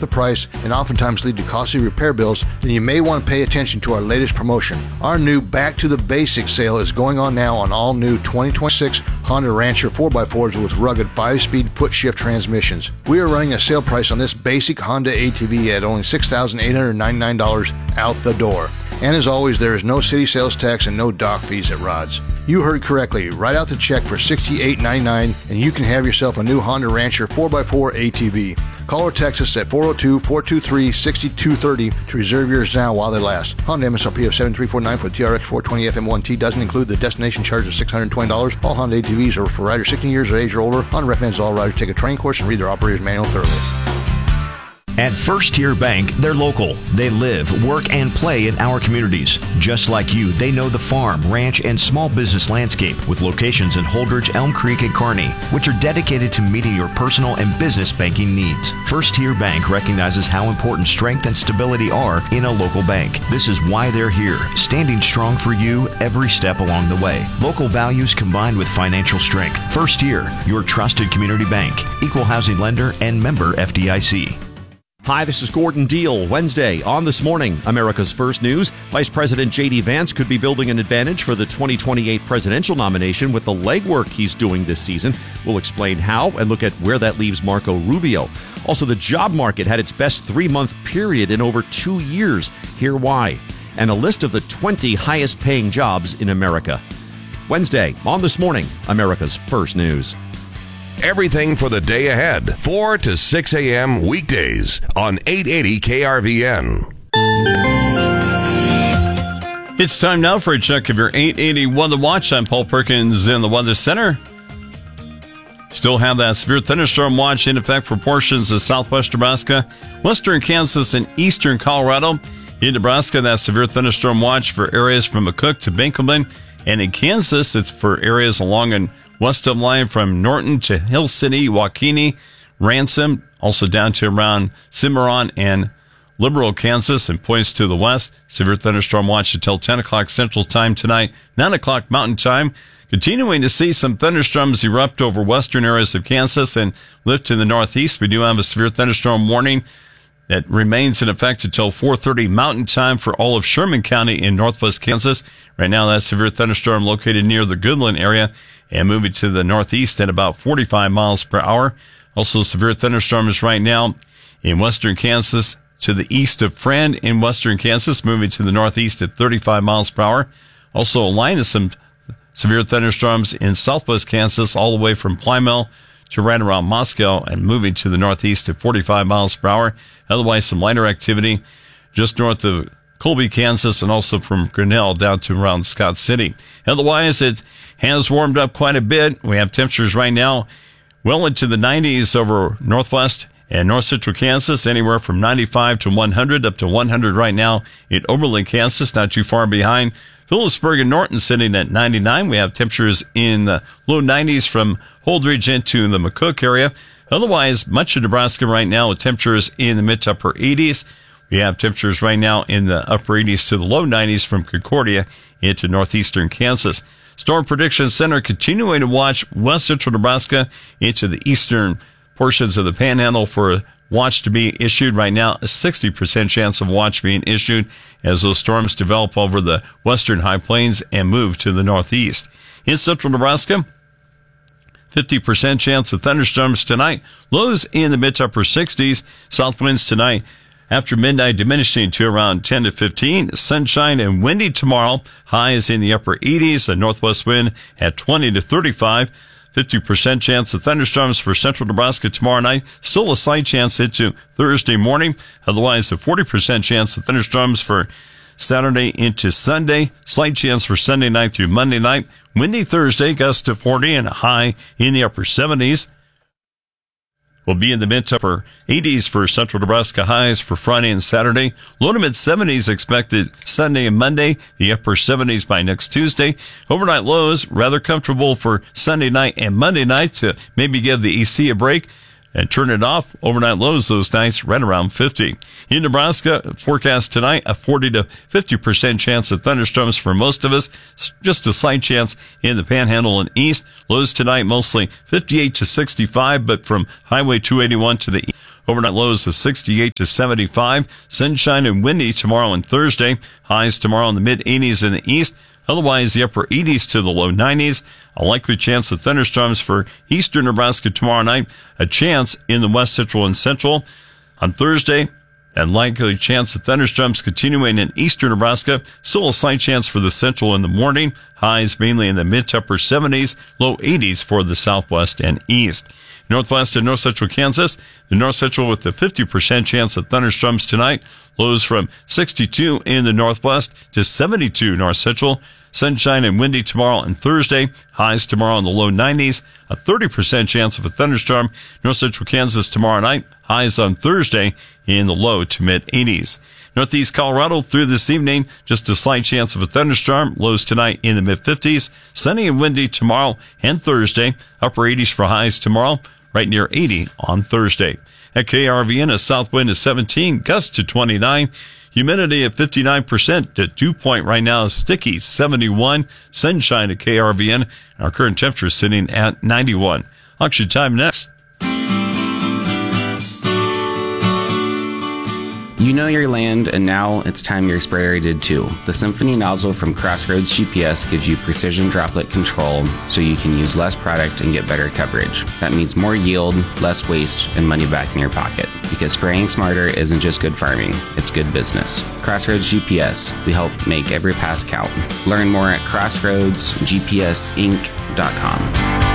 the price and oftentimes lead to costly repair bills, then you may want to pay attention to our latest promotion. Our new Back to the Basics sale is going on now on all new 2026 Honda Rancher 4x4s with rugged 5-speed foot-shift transmissions. We are running a sale price on this basic Honda ATV at only $6,899 out the door. And as always, there is no city sales tax and no dock fees at Rods. You heard correctly. Write out the check for $68.99 and you can have yourself a new Honda Rancher 4x4 ATV. Call or text us at 402-423-6230 to reserve yours now while they last. Honda MSRP of $7,349 for the TRX 420 FM1T doesn't include the destination charge of $620. All Honda ATVs are for riders 16 years of age or older. Honda recommends all riders take a training course and read their operator's manual thoroughly. At First Tier Bank, they're local. They live, work, and play in our communities. Just like you, they know the farm, ranch, and small business landscape with locations in Holdridge, Elm Creek, and Kearney, which are dedicated to meeting your personal and business banking needs. First Tier Bank recognizes how important strength and stability are in a local bank. This is why they're here, standing strong for you every step along the way. Local values combined with financial strength. First Tier, your trusted community bank, equal housing lender, and member FDIC. Hi, this is Gordon Deal. Wednesday on This Morning, America's First News. Vice President J.D. Vance could be building an advantage for the 2028 presidential nomination with the legwork he's doing this season. We'll explain how and look at where that leaves Marco Rubio. Also, the job market had its best 3-month period in over 2 years. Hear why. And a list of the 20 highest paying jobs in America. Wednesday on This Morning, America's First News. Everything for the day ahead, 4 to 6 a.m. weekdays on 880 KRVN. It's time now for a check of your 880 Weather Watch. I'm Paul Perkins in the Weather Center. Still have that severe thunderstorm watch in effect for portions of southwest Nebraska, western Kansas, and eastern Colorado. In Nebraska, that severe thunderstorm watch for areas from McCook to Benkelman. And in Kansas, it's for areas along and west of line from Norton to Hill City, Waukene, Ransom, also down to around Cimarron and Liberal, Kansas, and points to the west. Severe thunderstorm watch until 10 o'clock Central Time tonight, 9 o'clock Mountain Time. Continuing to see some thunderstorms erupt over western areas of Kansas and lift to the northeast. We do have a severe thunderstorm warning that remains in effect until 4:30 Mountain Time for all of Sherman County in northwest Kansas. Right now, that severe thunderstorm located near the Goodland area and moving to the northeast at about 45 miles per hour. Also, severe thunderstorms right now in western Kansas to the east of Friend in western Kansas, moving to the northeast at 35 miles per hour. Also, a line of some severe thunderstorms in southwest Kansas all the way from Plymouth to right around Moscow and moving to the northeast at 45 miles per hour. Otherwise, some lighter activity just north of Colby, Kansas, and also from Grinnell down to around Scott City. Otherwise, it has warmed up quite a bit. We have temperatures right now well into the 90s over northwest and north central Kansas, anywhere from 95 to 100, up to 100 right now in Oberlin, Kansas, not too far behind. Phillipsburg and Norton sitting at 99. We have temperatures in the low 90s from Holdridge into the McCook area. Otherwise, much of Nebraska right now with temperatures in the mid to upper 80s. We have temperatures right now in the upper 80s to the low 90s from Concordia into northeastern Kansas. Storm Prediction Center continuing to watch west central Nebraska into the eastern portions of the Panhandle for a watch to be issued. Right now, a 60% chance of watch being issued as those storms develop over the western high plains and move to the northeast. In central Nebraska, 50% chance of thunderstorms tonight. Lows in the mid to upper 60s. South winds tonight after midnight diminishing to around 10 to 15. Sunshine and windy tomorrow. Highs in the upper 80s. The northwest wind at 20 to 35. 50% chance of thunderstorms for central Nebraska tomorrow night. Still a slight chance into Thursday morning. Otherwise, a 40% chance of thunderstorms for Saturday into Sunday. Slight chance for Sunday night through Monday night. Windy Thursday, gusts to 40 and a high in the upper 70s. Will be in the mid to upper 80s for central Nebraska highs for Friday and Saturday. Low to mid 70s expected Sunday and Monday. The upper 70s by next Tuesday. Overnight lows rather comfortable for Sunday night and Monday night to maybe give the AC a break and turn it off. Overnight lows those nights right around 50. In Nebraska, forecast tonight, a 40 to 50% chance of thunderstorms for most of us. Just a slight chance in the Panhandle and east. Lows tonight mostly 58 to 65, but from Highway 281 to the Overnight lows of 68 to 75. Sunshine and windy tomorrow and Thursday. Highs tomorrow in the mid-80s in the east. Otherwise, the upper 80s to the low 90s. A likely chance of thunderstorms for eastern Nebraska tomorrow night. A chance in the west central and central. On Thursday, and likely chance of thunderstorms continuing in eastern Nebraska. Still a slight chance for the central in the morning. Highs mainly in the mid to upper 70s, low 80s for the southwest and east. Northwest and north central Kansas, the north central with the 50% chance of thunderstorms tonight. Lows from 62 in the northwest to 72 north central. Sunshine and windy tomorrow and Thursday. Highs tomorrow in the low 90s. A 30% chance of a thunderstorm. North central Kansas tomorrow night. Highs on Thursday in the low to mid 80s. Northeast Colorado through this evening. Just a slight chance of a thunderstorm. Lows tonight in the mid 50s. Sunny and windy tomorrow and Thursday. Upper 80s for highs tomorrow. Right near 80 on Thursday. At KRVN, a south wind is 17. Gusts to 29. Humidity at 59%. The dew point right now is sticky, 71. Sunshine at KRVN. Our current temperature is sitting at 91. Auction time next. You know your land, and now it's time your sprayer did too. The Symphony nozzle from Crossroads GPS gives you precision droplet control so you can use less product and get better coverage. That means more yield, less waste, and money back in your pocket. Because spraying smarter isn't just good farming, it's good business. Crossroads GPS, we help make every pass count. Learn more at crossroadsgpsinc.com.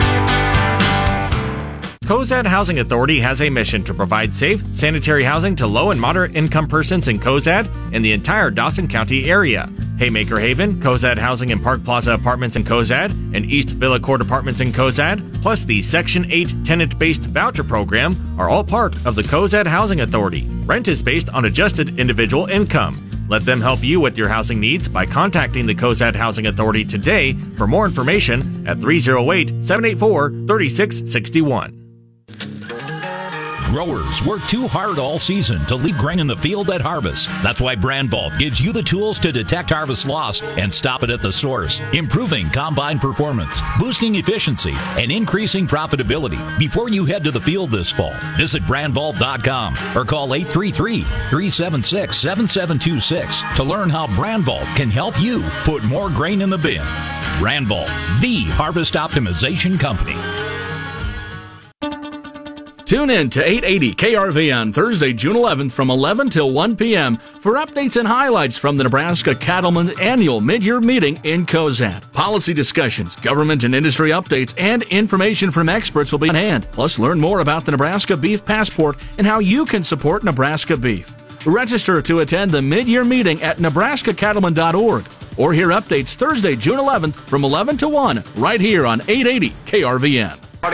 Cozad Housing Authority has a mission to provide safe, sanitary housing to low and moderate income persons in Cozad and the entire Dawson County area. Haymaker Haven, Cozad Housing and Park Plaza Apartments in Cozad, and East Villa Court Apartments in Cozad, plus the Section 8 tenant-based voucher program are all part of the Cozad Housing Authority. Rent is based on adjusted individual income. Let them help you with your housing needs by contacting the Cozad Housing Authority today for more information at 308-784-3661. Growers work too hard all season to leave grain in the field at harvest. That's why Brandvolt gives you the tools to detect harvest loss and stop it at the source, improving combine performance, boosting efficiency, and increasing profitability. Before you head to the field this fall, visit Brandvolt.com or call 833-376-7726 to learn how Brandvolt can help you put more grain in the bin. Brandvolt, the harvest optimization company. Tune in to 880 KRVN Thursday, June 11th from 11 till 1 p.m. for updates and highlights from the Nebraska Cattlemen's annual mid-year meeting in Cozad. Policy discussions, government and industry updates, and information from experts will be on hand. Plus, learn more about the Nebraska Beef Passport and how you can support Nebraska beef. Register to attend the mid-year meeting at nebraskacattlemen.org or hear updates Thursday, June 11th from 11 to 1 right here on 880 KRVN. There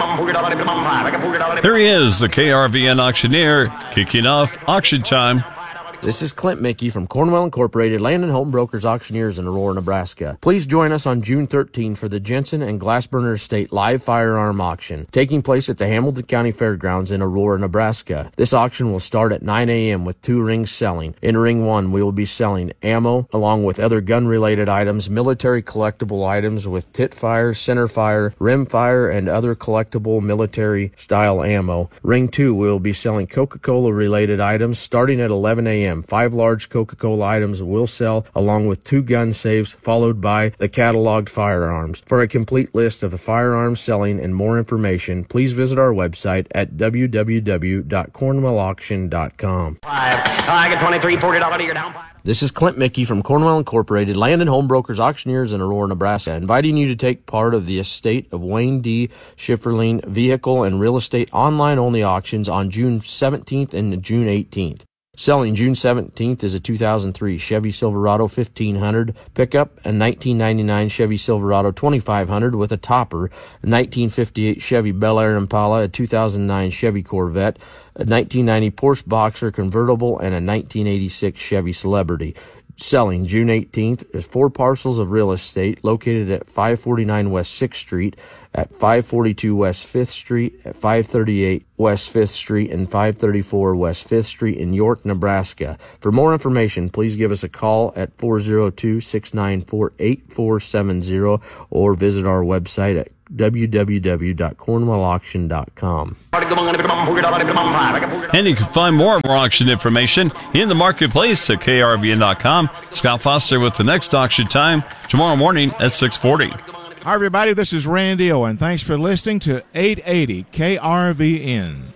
he is, the KRVN auctioneer, kicking off auction time. This is Clint Mickey from Cornwell Incorporated Land and Home Brokers Auctioneers in Aurora, Nebraska. Please join us on June 13 for the Jensen and Glassburner Estate live firearm auction, taking place at the Hamilton County Fairgrounds in Aurora, Nebraska. This auction will start at 9 a.m. with 2 rings selling. In Ring 1, we will be selling ammo, along with other gun-related items, military collectible items with tit fire, center fire, rim fire, and other collectible military-style ammo. Ring 2, we will be selling Coca-Cola-related items starting at 11 a.m. 5 large Coca-Cola items will sell, along with 2 gun safes, followed by the cataloged firearms. For a complete list of the firearms selling and more information, please visit our website at www.cornwellauction.com. I get $23, $40, you're down. This is Clint Mickey from Cornwell Incorporated Land and Home Brokers Auctioneers in Aurora, Nebraska, inviting you to take part of the estate of Wayne D. Schifferling vehicle and real estate online-only auctions on June 17th and June 18th. Selling June 17th is a 2003 Chevy Silverado 1500 pickup, a 1999 Chevy Silverado 2500 with a topper, a 1958 Chevy Bel Air Impala, a 2009 Chevy Corvette, a 1990 Porsche Boxer convertible, and a 1986 Chevy Celebrity. Selling June 18th is 4 parcels of real estate located at 549 West 6th Street, at 542 West 5th Street, at 538 West 5th Street, and 534 West 5th Street in York, Nebraska. For more information, please give us a call at 402-694-8470 or visit our website at www.cornwallauction.com. And you can find more of our auction information in the marketplace at krvn.com. Scott Foster with the next auction time tomorrow morning at 6:40. Hi, everybody. This is Randy Owen. Thanks for listening to 880 KRVN.